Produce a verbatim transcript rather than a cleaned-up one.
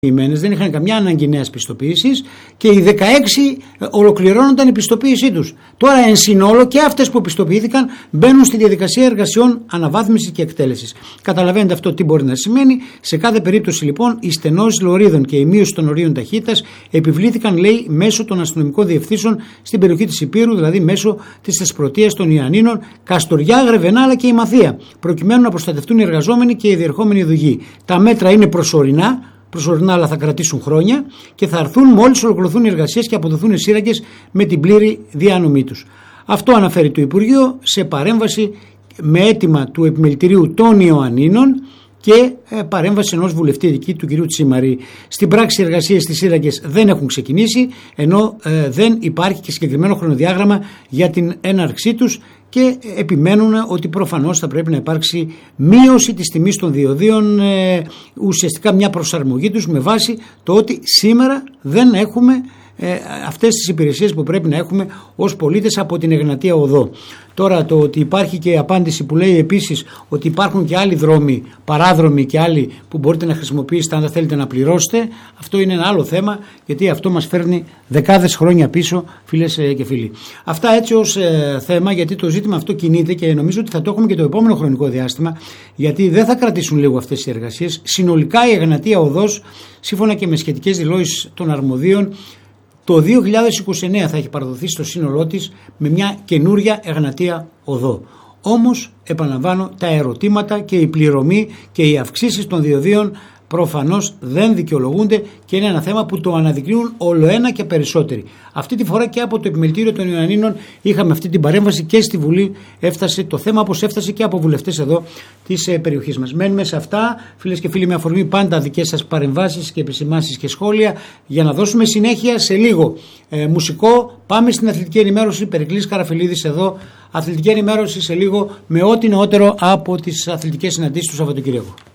δεν είχαν καμιά ανάγκη νέας πιστοποίησης και οι δεκαέξι ολοκληρώνονταν η πιστοποίησή τους. Τώρα εν συνόλο και αυτές που πιστοποιήθηκαν μπαίνουν στη διαδικασία εργασιών αναβάθμισης και εκτέλεσης. Καταλαβαίνετε αυτό τι μπορεί να σημαίνει. Σε κάθε περίπτωση λοιπόν οι στενώσεις λωρίδων και η μείωση των ορίων ταχύτητας επιβλήθηκαν, λέει, μέσω των αστυνομικών διευθύνσεων στην περιοχή της Υπήρου, δηλαδή μέσω της Θεσπρωτείας των Ιαννίνων, Καστοριά, Γρεβενά αλλά και η Μαθία, προκειμένου να προστατευτούν οι εργαζόμενοι και οι διερχόμενοι οδηγοί. Τα μέτρα είναι προσωρινά. Προσωρινά, αλλά θα κρατήσουν χρόνια και θα έρθουν μόλις ολοκληρωθούν οι εργασίες και αποδοθούν οι σύραγγες με την πλήρη διανομή τους. Αυτό αναφέρει το Υπουργείο σε παρέμβαση με αίτημα του Επιμελητηρίου των Ιωαννίνων και ε, παρέμβαση ενός βουλευτή εκεί, του κ. Τσίμαρη. Στην πράξη οι εργασίες στις σύραγγες δεν έχουν ξεκινήσει, ενώ ε, δεν υπάρχει και συγκεκριμένο χρονοδιάγραμμα για την έναρξή τους και επιμένουν ότι προφανώς θα πρέπει να υπάρξει μείωση της τιμής των διοδίων, ε, ουσιαστικά μια προσαρμογή τους με βάση το ότι σήμερα δεν έχουμε ε, αυτές τις υπηρεσίες που πρέπει να έχουμε ως πολίτες από την Εγνατία Οδό. Τώρα το ότι υπάρχει και απάντηση που λέει επίσης ότι υπάρχουν και άλλοι δρόμοι, παράδρομοι και άλλοι που μπορείτε να χρησιμοποιήσετε αν δεν θέλετε να πληρώσετε, αυτό είναι ένα άλλο θέμα, γιατί αυτό μας φέρνει δεκάδες χρόνια πίσω, φίλες και φίλοι. Αυτά έτσι ως ε, θέμα, γιατί το ζήτημα αυτό κινείται και νομίζω ότι θα το έχουμε και το επόμενο χρονικό διάστημα, γιατί δεν θα κρατήσουν λίγο αυτές οι εργασίες. Συνολικά η Εγνατία Οδός, σύμφωνα και με σχετικές δηλώσεις των αρμοδίων, το δύο χιλιάδες είκοσι εννέα θα έχει παραδοθεί στο σύνολό της με μια καινούρια Εγνατία Οδό. Όμως, επαναλαμβάνω, τα ερωτήματα και η πληρωμή και οι αυξήσεις των διοδίων προφανώς δεν δικαιολογούνται και είναι ένα θέμα που το αναδεικνύουν όλο ένα και περισσότεροι. Αυτή τη φορά και από το Επιμελητήριο των Ιωαννίνων είχαμε αυτή την παρέμβαση και στη Βουλή έφτασε το θέμα, όπως έφτασε και από βουλευτές εδώ της ε, περιοχής μας. Μένουμε σε αυτά, φίλες και φίλοι, με αφορμή πάντα δικές σας παρεμβάσεις και επισημάνσεις και σχόλια, για να δώσουμε συνέχεια σε λίγο ε, μουσικό. Πάμε στην αθλητική ενημέρωση. Περικλής Καραφελίδης εδώ, αθλητική ενημέρωση σε λίγο με ό,τι νεότερο από τις αθλητικές συναντήσεις του Σαββατοκύριακου.